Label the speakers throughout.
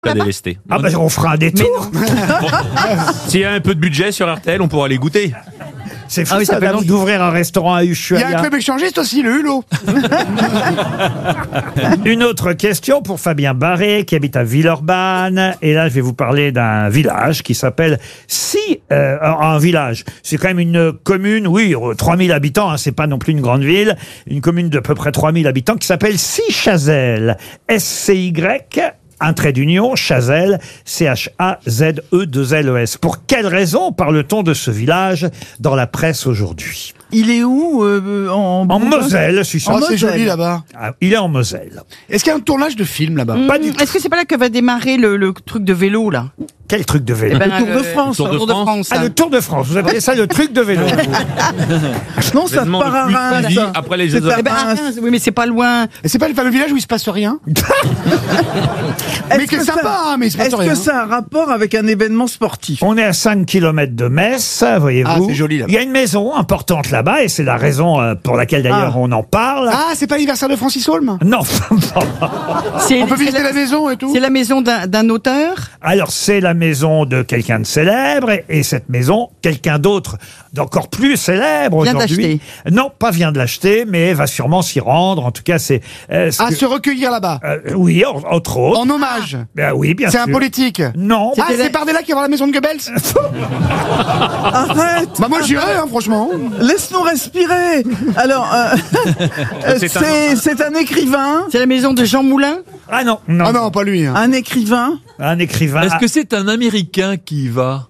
Speaker 1: T'as délesté.
Speaker 2: Ah bah on fera un détour.
Speaker 1: S'il y a un peu de budget sur RTL, on pourra les goûter.
Speaker 2: C'est fou ça d'ouvrir un restaurant à
Speaker 3: Il y a un
Speaker 2: Ushuaïa.
Speaker 3: club échangiste aussi, le Hulot.
Speaker 2: Une autre question pour Fabien Barré qui habite à Villeurbanne. Et là, je vais vous parler d'un village qui s'appelle un village. C'est quand même une commune, oui, 3000 habitants, hein, c'est pas non plus une grande ville. Une commune de peu près 3000 habitants qui s'appelle Scy-Chazelles. S-C-Y, un trait d'union, Chazelles, C-H-A-Z-E-2-L-E-S. Pour quelle raison parle-t-on de ce village dans la presse aujourd'hui?
Speaker 4: Il est où
Speaker 2: En Moselle, si ça.
Speaker 3: Oh, c'est joli là-bas.
Speaker 2: Ah, il est en Moselle.
Speaker 3: Est-ce qu'il y a un tournage de film là-bas?
Speaker 2: Pas du tout.
Speaker 5: Est-ce que c'est pas là que va démarrer le truc de vélo, là?
Speaker 2: Quel truc de vélo?
Speaker 5: Eh ben,
Speaker 4: Le Tour de France.
Speaker 1: Tour de
Speaker 5: Tour de France.
Speaker 2: Ah, le Tour de France. Vous appelez ça le truc de vélo?
Speaker 4: Non, ça
Speaker 1: Événement
Speaker 4: part à
Speaker 1: le plus
Speaker 4: Reims.
Speaker 1: suivi après les Jeux
Speaker 4: C'est à
Speaker 5: Eh ben,
Speaker 4: Reims.
Speaker 5: Reims, oui, mais c'est pas loin.
Speaker 3: Et c'est pas le fameux village où il se passe rien? Mais
Speaker 4: Est-ce
Speaker 3: qui est
Speaker 4: que
Speaker 3: sympa,
Speaker 4: ça-
Speaker 3: hein, mais il se passe
Speaker 4: Est-ce
Speaker 3: rien.
Speaker 4: que ça a un rapport avec un événement sportif?
Speaker 2: On est à 5 km de Metz, voyez-vous.
Speaker 3: Ah, c'est joli, là-bas.
Speaker 2: Il y a une maison importante là-bas et c'est la raison pour laquelle d'ailleurs on en parle.
Speaker 3: Ah, c'est pas l'anniversaire de Francis Holm?
Speaker 2: Non.
Speaker 5: C'est
Speaker 3: On peut
Speaker 5: c'est
Speaker 3: visiter la maison et tout?
Speaker 5: C'est la maison d'un auteur.
Speaker 2: Alors c'est la maison de quelqu'un de célèbre et cette maison, quelqu'un d'autre d'encore plus célèbre
Speaker 5: Vient
Speaker 2: aujourd'hui. Non, pas vient de l'acheter, mais va sûrement s'y rendre. En tout cas, c'est...
Speaker 3: Se recueillir là-bas.
Speaker 2: oui, entre autres.
Speaker 3: En hommage.
Speaker 2: Ben oui, bien
Speaker 3: C'est
Speaker 2: sûr.
Speaker 3: un politique.
Speaker 2: Non.
Speaker 3: Ah, c'est Bardella qui va voir la maison de Goebbels?
Speaker 4: Arrête!
Speaker 3: Bah moi j'irais, hein, franchement.
Speaker 4: Laisse-nous respirer. Alors, c'est un écrivain.
Speaker 5: C'est la maison de Jean Moulin.
Speaker 2: Ah non, non.
Speaker 3: Ah non, pas lui. Hein.
Speaker 4: Un écrivain.
Speaker 2: Un écrivain.
Speaker 6: Est-ce que c'est un Américain qui y va?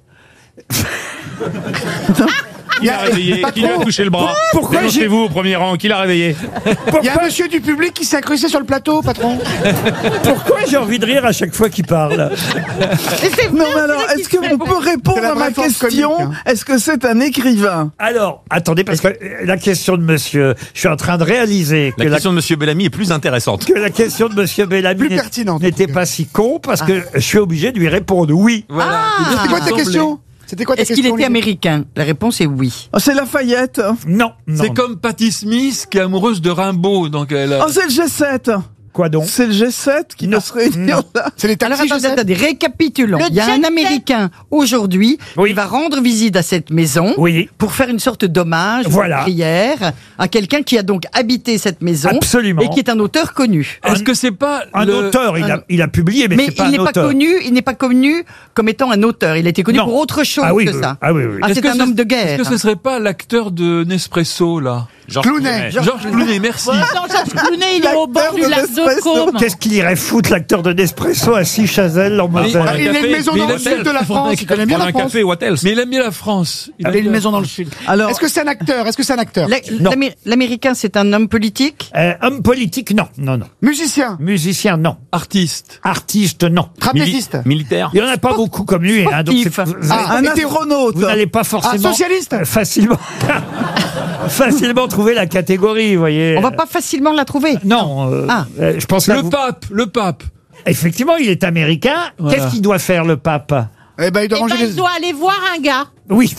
Speaker 1: Qui l'a réveillé? Qui lui a touché le bras?
Speaker 2: Pourquoi
Speaker 1: Dénoncez-vous au premier rang, qui l'a réveillé?
Speaker 3: Il y a un monsieur du public qui s'est accroché sur le plateau, patron.
Speaker 2: Pourquoi j'ai envie de rire à chaque fois qu'il parle?
Speaker 4: Non, mais alors, est-ce qu'on peut répondre
Speaker 3: C'est la
Speaker 4: à ma
Speaker 3: vraie force
Speaker 4: question?
Speaker 3: comique, hein.
Speaker 4: Est-ce que c'est un écrivain?
Speaker 2: Alors, attendez, parce que la question de monsieur, je suis en train de réaliser que
Speaker 1: La question de Monsieur Bellamy est plus intéressante.
Speaker 2: que la question de monsieur Bellamy
Speaker 3: Plus pertinente,
Speaker 2: n'était
Speaker 3: en tout cas.
Speaker 2: pas si con, parce que je suis obligé de lui répondre oui.
Speaker 6: Voilà.
Speaker 3: C'était quoi ta question? C'était quoi ta
Speaker 5: Est-ce
Speaker 3: question?
Speaker 5: qu'il était
Speaker 3: Lily
Speaker 5: américain? La réponse est oui.
Speaker 4: Oh, c'est Lafayette.
Speaker 2: Non, non.
Speaker 6: C'est comme Patti Smith qui est amoureuse de Rimbaud, donc elle.
Speaker 4: Oh, c'est le G7.
Speaker 2: Quoi donc?
Speaker 4: C'est le G7 qui
Speaker 2: Non.
Speaker 4: doit se réunir
Speaker 2: Non.
Speaker 4: là.
Speaker 3: C'est les
Speaker 5: Alors
Speaker 3: taxis, je sais.
Speaker 5: attendez, récapitulons.
Speaker 7: Le
Speaker 5: Il y a
Speaker 7: jet
Speaker 5: un
Speaker 7: set.
Speaker 5: Américain aujourd'hui
Speaker 2: Oui.
Speaker 5: qui va rendre visite à cette maison
Speaker 2: Oui.
Speaker 5: pour faire une sorte d'hommage,
Speaker 2: Voilà.
Speaker 5: de prière à quelqu'un qui a donc habité cette maison
Speaker 2: Absolument.
Speaker 5: et qui est un auteur connu.
Speaker 6: Est-ce que c'est pas
Speaker 2: Un
Speaker 6: le...
Speaker 2: auteur, il a publié, mais,
Speaker 5: Mais
Speaker 2: c'est pas
Speaker 5: il n'est
Speaker 2: un
Speaker 5: pas
Speaker 2: auteur.
Speaker 5: connu, il n'est pas connu comme étant un auteur. Il a été connu
Speaker 2: Non.
Speaker 5: pour autre chose
Speaker 2: Ah oui,
Speaker 5: que
Speaker 2: oui.
Speaker 5: ça.
Speaker 2: Ah oui, oui.
Speaker 5: Ah,
Speaker 6: Est-ce
Speaker 5: c'est
Speaker 6: que
Speaker 5: un homme de
Speaker 6: Est-ce
Speaker 5: guerre.
Speaker 6: que ce serait pas l'acteur de Nespresso là?
Speaker 3: Clooney.
Speaker 6: Georges Clooney, merci.
Speaker 7: Non, Georges Clooney, il est au bord du lac de
Speaker 4: Nespresso.
Speaker 7: Côme.
Speaker 2: Qu'est-ce qu'il irait foutre, l'acteur de Nespresso, à Scy-Chazelles, en Moselle?
Speaker 3: Il a une maison dans le sud de la France. Il connaît bien
Speaker 1: Prendre
Speaker 3: la
Speaker 1: un
Speaker 3: France.
Speaker 1: café, what else?
Speaker 6: Mais il aime bien la France.
Speaker 3: Il a une maison dans le sud.
Speaker 4: Alors-
Speaker 3: Est-ce que c'est un acteur? Est-ce que c'est un acteur?
Speaker 2: Non.
Speaker 5: L'Américain, c'est un homme politique.
Speaker 2: Homme politique, non, non, non.
Speaker 3: Musicien.
Speaker 2: Musicien, non.
Speaker 6: Artiste.
Speaker 2: Artiste, non.
Speaker 3: Trapéziste.
Speaker 1: Militaire.
Speaker 2: Il n'y en a pas beaucoup comme lui, hein, donc
Speaker 5: Sportif.
Speaker 4: Un
Speaker 3: hétéro-
Speaker 4: astronaute.
Speaker 2: vous n'allez pas forcément
Speaker 3: socialiste.
Speaker 2: facilement facilement trouver la catégorie, vous voyez.
Speaker 5: On va pas facilement la trouver.
Speaker 2: Non,
Speaker 5: Ah.
Speaker 2: je pense que
Speaker 6: Le pape, le pape.
Speaker 2: effectivement, il est américain.
Speaker 6: Voilà.
Speaker 2: Qu'est-ce qu'il doit faire, le pape?
Speaker 3: Eh ben, il doit
Speaker 7: Eh ben,
Speaker 3: ranger
Speaker 7: il
Speaker 3: les...
Speaker 7: doit aller voir un gars.
Speaker 2: Oui.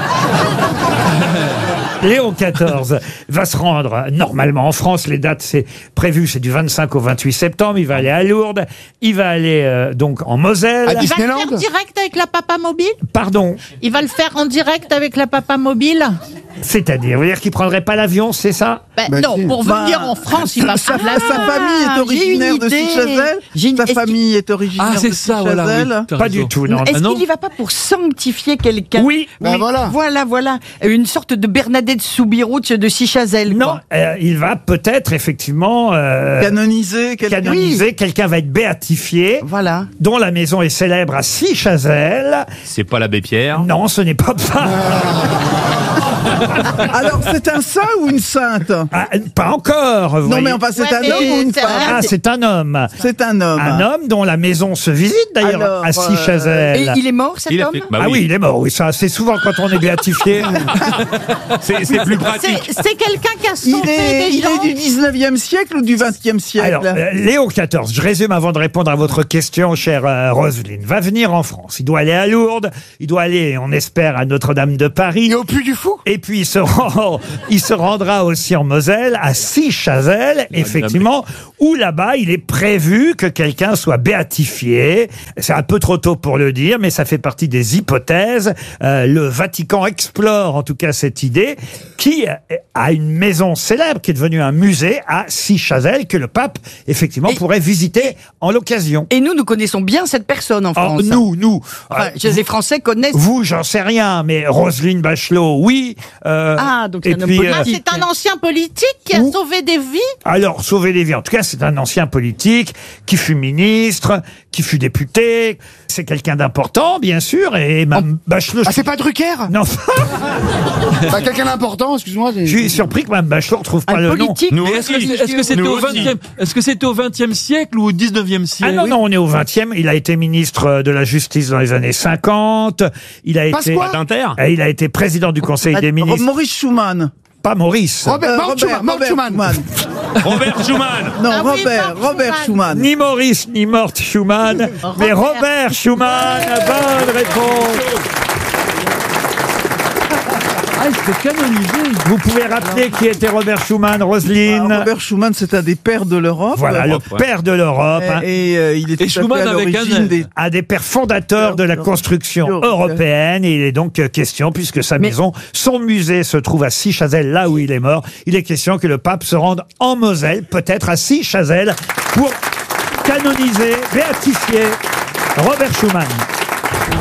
Speaker 2: Léon XIV va se rendre normalement en France. Les dates, c'est prévu, c'est du 25 au 28 septembre. Il va aller à Lourdes. Il va aller donc en Moselle.
Speaker 3: À
Speaker 7: Il va le
Speaker 3: Disneyland.
Speaker 7: faire direct avec la papa mobile.
Speaker 2: Pardon,
Speaker 7: Il va le faire en direct avec la papa mobile.
Speaker 2: c'est-à-dire, vous dire qu'il prendrait pas l'avion, c'est ça?
Speaker 7: Ben, non, pour venir en France, il va
Speaker 4: Sa
Speaker 7: prendre l'avion.
Speaker 4: famille est originaire de
Speaker 5: idée.
Speaker 4: Scy-Chazelles.
Speaker 5: J'ai une-
Speaker 4: Sa
Speaker 5: est-ce
Speaker 4: famille est originaire
Speaker 6: Ah,
Speaker 4: de
Speaker 6: c'est ça, voilà.
Speaker 4: Scy-Chazelles.
Speaker 6: Oui, t'as
Speaker 2: Pas
Speaker 6: raison.
Speaker 2: du tout, non.
Speaker 5: Est-ce
Speaker 6: Ah non.
Speaker 5: qu'il y va pas pour sanctifier quelqu'un?
Speaker 2: Oui,
Speaker 3: Ben
Speaker 2: oui.
Speaker 3: voilà.
Speaker 5: Voilà. Une sorte de Bernadette Soubirous de Scy-Chazelles.
Speaker 2: Non, il va peut-être effectivement
Speaker 4: Canonisé. quelqu'un.
Speaker 2: canoniser. Quelqu'un va être béatifié,
Speaker 5: Voilà.
Speaker 2: dont la maison est célèbre à Scy-Chazelles.
Speaker 1: C'est pas l'abbé Pierre.
Speaker 2: Non, ce n'est pas
Speaker 4: Alors, c'est un saint ou une sainte?
Speaker 2: Ah, pas encore. vous
Speaker 4: Non,
Speaker 2: voyez.
Speaker 4: mais enfin, c'est
Speaker 7: Ouais,
Speaker 4: un
Speaker 7: mais
Speaker 4: homme ou une
Speaker 7: c'est
Speaker 4: femme?
Speaker 2: Ah, c'est un homme.
Speaker 4: C'est un homme.
Speaker 2: Un homme dont la maison se visite d'ailleurs
Speaker 4: Alors,
Speaker 2: à
Speaker 5: Et
Speaker 2: Scy-Chazelles.
Speaker 5: il est mort, cet
Speaker 1: Il a
Speaker 5: homme?
Speaker 1: fait. Bah
Speaker 2: Ah oui, il est mort. Oui, ça, c'est souvent quand on est béatifié.
Speaker 1: c'est plus pratique.
Speaker 7: C'est quelqu'un qui a
Speaker 4: Il
Speaker 7: sauvé
Speaker 4: est,
Speaker 7: des
Speaker 4: il
Speaker 7: gens.
Speaker 4: est du 19e siècle ou du 20e siècle?
Speaker 2: Alors, Léon XIV, je résume avant de répondre à votre question, chère Roselyne, va venir en France. Il doit aller à Lourdes, il doit aller, on espère, à Notre-Dame de Paris.
Speaker 3: Et au Puy du Fou.
Speaker 2: Et puis il se rendra aussi en Moselle, à Six-Chazelles, effectivement, où là-bas il est prévu que quelqu'un soit béatifié. C'est un peu trop tôt pour le dire, mais ça fait partie des hypothèses. Le Vatican explore en tout cas cette idée, qui a une maison célèbre qui est devenue un musée à Six-Chazelles, que le pape effectivement pourrait visiter en l'occasion.
Speaker 5: Et nous connaissons bien cette personne en France.
Speaker 2: Nous.
Speaker 5: Enfin, les Français connaissent.
Speaker 2: Vous, j'en sais rien, mais Roselyne Bachelot, oui.
Speaker 5: Donc c'est un homme
Speaker 7: Ah,
Speaker 5: politique.
Speaker 7: c'est un ancien politique qui a sauvé des vies.
Speaker 2: Alors, sauver les vies. En tout cas, c'est un ancien politique qui fut ministre, qui fut député. C'est quelqu'un d'important, bien sûr. Et Mme Bachelot...
Speaker 3: Ah, c'est pas Drucker?
Speaker 2: Non,
Speaker 3: Bah, quelqu'un d'important, excuse-moi.
Speaker 2: je suis surpris que Mme Bachelot ne retrouve pas
Speaker 5: Un
Speaker 2: le nom.
Speaker 5: politique.
Speaker 1: Nous
Speaker 6: Mais est-ce
Speaker 1: aussi.
Speaker 6: que c'était
Speaker 1: Nous
Speaker 6: au
Speaker 1: aussi.
Speaker 6: 20e Est-ce que c'était au 20e siècle ou au 19e
Speaker 2: Ah
Speaker 6: siècle?
Speaker 2: non, non, on est au 20e. Il a été ministre de la Justice dans les années 50. Il a été...
Speaker 3: Pasqua
Speaker 1: D'Inter.
Speaker 2: Il a été président du Conseil des ministres.
Speaker 4: Maurice Schumann.
Speaker 2: Pas Maurice.
Speaker 3: Mort Schumann.
Speaker 1: Robert Schumann.
Speaker 4: Non,
Speaker 7: Ah oui,
Speaker 4: Robert Schumann.
Speaker 2: Ni Maurice, ni Mort Schumann, mais Robert Schumann. Bonne réponse.
Speaker 6: Ah, il s'était canonisé.
Speaker 2: Vous pouvez rappeler qui était Robert Schumann, Roselyne?
Speaker 4: Robert Schumann, c'est un des pères de l'Europe.
Speaker 2: Voilà, le père de l'Europe. hein.
Speaker 4: Il était
Speaker 6: Schumann
Speaker 4: à
Speaker 6: avec
Speaker 4: l'origine
Speaker 6: un-
Speaker 4: des...
Speaker 2: Un des pères fondateurs de la construction européenne. Et il est donc question, puisque sa maison, son musée se trouve à Six-Chazelles, là où il est mort. Il est question que le pape se rende en Moselle, peut-être à Six-Chazelles, pour canoniser, béatifier Robert Schumann.